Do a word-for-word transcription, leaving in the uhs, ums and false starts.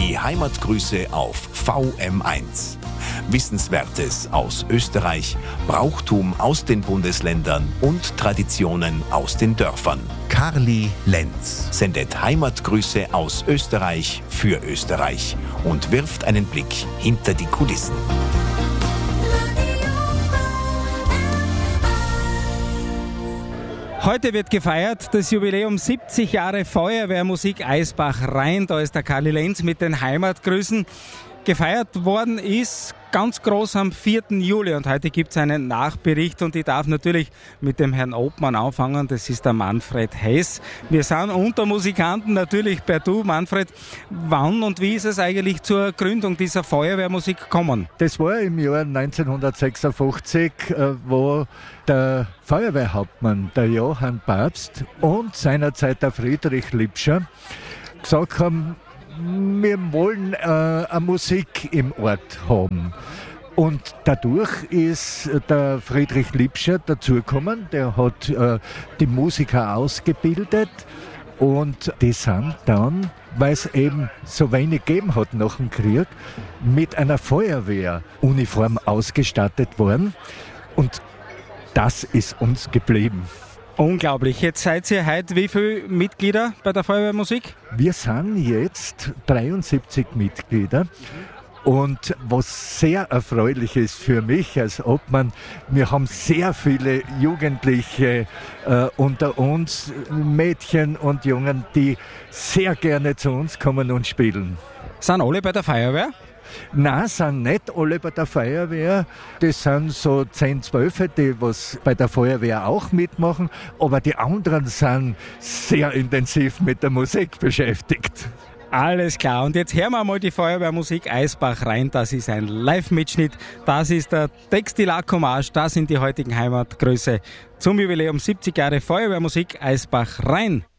Die Heimatgrüße auf V M eins. Wissenswertes aus Österreich, Brauchtum aus den Bundesländern und Traditionen aus den Dörfern. Karli Lenz sendet Heimatgrüße aus Österreich für Österreich und wirft einen Blick hinter die Kulissen. Heute wird gefeiert das Jubiläum siebzig Jahre Feuerwehrmusik Eisbach-Rhein. Da ist der Karli Lenz mit den Heimatgrüßen. Gefeiert worden ist ganz groß am vierten Juli und heute gibt es einen Nachbericht und ich darf natürlich mit dem Herrn Obmann anfangen, das ist der Manfred Hess. Wir sind unter Musikanten natürlich per Du. Manfred, wann und wie ist es eigentlich zur Gründung dieser Feuerwehrmusik gekommen? Das war im Jahr neunzehnhundertsechsundfünfzig, wo der Feuerwehrhauptmann, der Johann Papst und seinerzeit der Friedrich Lipscher gesagt haben, wir wollen äh, eine Musik im Ort haben. Und dadurch ist der Friedrich Lipscher dazugekommen, der hat äh, die Musiker ausgebildet und die sind dann, weil es eben so wenig gegeben hat nach dem Krieg, mit einer Feuerwehruniform ausgestattet worden und das ist uns geblieben. Unglaublich. Jetzt seid ihr heute wie viele Mitglieder bei der Feuerwehrmusik? Wir sind jetzt dreiundsiebzig Mitglieder und was sehr erfreulich ist für mich als Obmann, wir haben sehr viele Jugendliche äh, unter uns, Mädchen und Jungen, die sehr gerne zu uns kommen und spielen. Sind alle bei der Feuerwehr? Nein, sind nicht alle bei der Feuerwehr. Das sind so zehn, zwölf, die was bei der Feuerwehr auch mitmachen. Aber die anderen sind sehr intensiv mit der Musik beschäftigt. Alles klar. Und jetzt hören wir mal die Feuerwehrmusik Eisbach-Rhein. Das ist ein Live-Mitschnitt. Das ist der Textilac-Hommage. Das sind die heutigen Heimatgrüße zum Jubiläum siebzig Jahre Feuerwehrmusik Eisbach-Rhein.